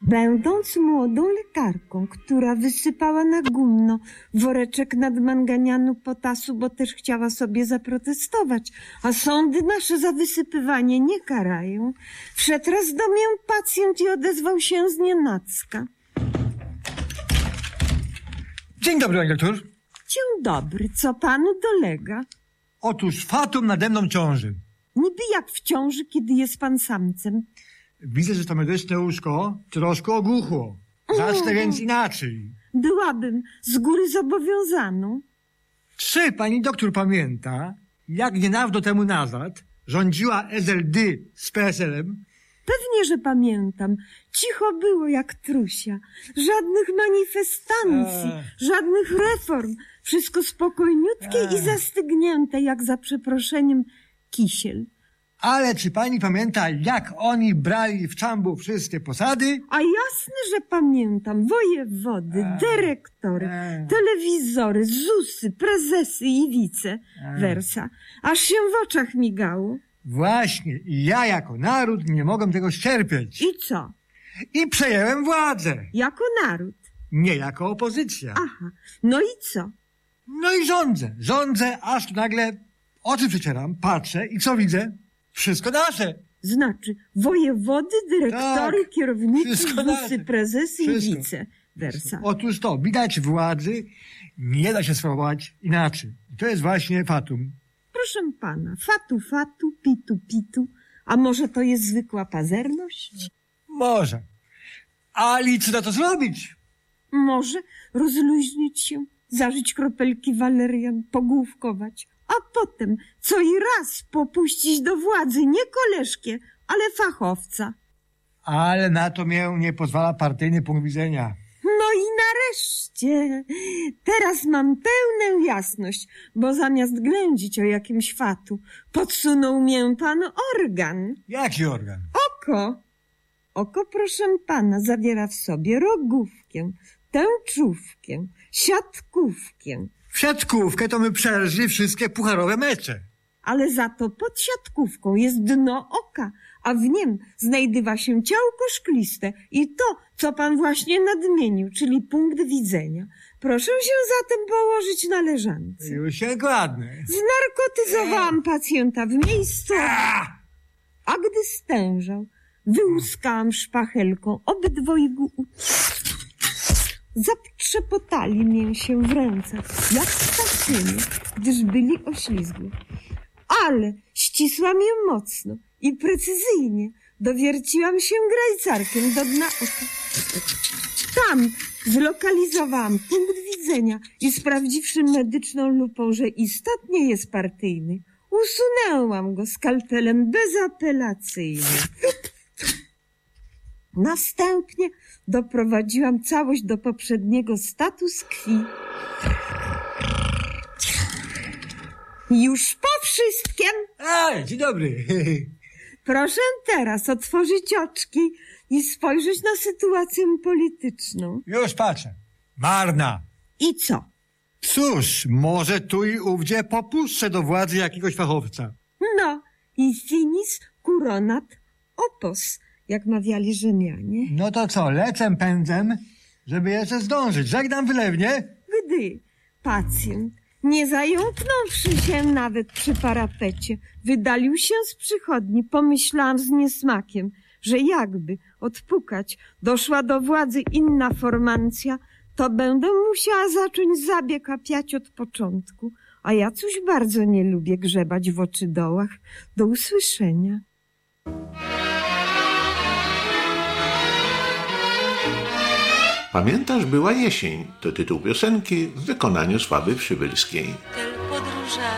Będąc młodą lekarką, która wysypała na gumno woreczek nadmanganianu potasu, bo też chciała sobie zaprotestować, a sądy nasze za wysypywanie nie karają, wszedł raz do mnie pacjent i odezwał się znienacka. Dzień dobry, pani doktor. Dzień dobry, co panu dolega? Otóż fatum nade mną ciąży. Niby jak w ciąży, kiedy jest pan samcem. Widzę, że to medyczne łóżko troszkę ogłuchło. Zacznę więc inaczej. Byłabym z góry zobowiązaną. Czy pani doktor pamięta, jak niedawno temu nazad rządziła SLD z PSL-em? Pewnie, że pamiętam. Cicho było jak trusia. Żadnych manifestancji, żadnych reform. Wszystko spokojniutkie i zastygnięte, jak za przeproszeniem kisiel. Ale czy pani pamięta, jak oni brali w czambu wszystkie posady? A jasne, że pamiętam. Wojewody, dyrektory, telewizory, ZUS-y, prezesy i wice versa. Aż się w oczach migało. Właśnie. I ja jako naród nie mogłem tego ścierpieć. I co? I przejęłem władzę. Jako naród. Nie jako opozycja. Aha. No i co? No i rządzę. Rządzę, aż tu nagle oczy przecieram, patrzę i co widzę? Wszystko nasze. Znaczy wojewody, dyrektory, Tak, kierownicy, wszystko ZUS-y, nasze. prezesy Wszystko. i wice versa. Otóż to, widać władzy nie da się sprawować inaczej. I to jest właśnie fatum. Proszę pana, fatu, pitu, a może to jest zwykła pazerność? Może. Ale co na to zrobić? Może rozluźnić się, zażyć kropelki walerian, pogłówkować, a potem co i raz popuścić do władzy nie koleżkę, ale fachowca. Ale na to mnie nie pozwala partyjny punkt widzenia. No i nareszcie, teraz mam pełną jasność, bo zamiast ględzić o jakimś fatu, podsunął mię pan organ. Jaki organ? Oko. Oko, proszę pana, zawiera w sobie rogówkę, tęczówkę, siatkówkę. W siatkówkę to my przeżyli wszystkie pucharowe mecze. Ale za to pod siatkówką jest dno oka, a w nim znajdywa się ciałko szkliste i to, co pan właśnie nadmienił, czyli punkt widzenia. Proszę się zatem położyć na leżance. Już się kładnę. Znarkotyzowałam pacjenta w miejscu, a gdy stężał, wyłuskałam szpachelką obydwojgu zatrzepotali mię się w rękach, jak stacyny, gdyż byli oślizgli. Ale ścisłam je mocno i precyzyjnie dowierciłam się grajcarkiem do dna oka. Tam zlokalizowałam punkt widzenia i sprawdziwszy medyczną lupą, że istotnie jest partyjny, usunęłam go skalpelem bezapelacyjnie. Następnie doprowadziłam całość do poprzedniego status quo. Już po wszystkim. Dzień dobry. Proszę teraz otworzyć oczki i spojrzeć na sytuację polityczną. Już patrzę. Marna. I co? Cóż, może tu i ówdzie popuszczę do władzy jakiegoś fachowca. No, i finis coronat opus, jak mawiali Rzymianie. No to co, lecę pędzem, żeby jeszcze zdążyć. Żegnam wylewnie. Gdy pacjent, nie zająknąwszy się nawet przy parapecie, wydalił się z przychodni, pomyślałam z niesmakiem, że jakby odpukać doszła do władzy inna formancja, to będę musiała zacząć zabieg apiać od początku, a ja coś bardzo nie lubię grzebać w oczydołach. Do usłyszenia. Pamiętasz, była jesień to tytuł piosenki w wykonaniu Sławy Przybylskiej.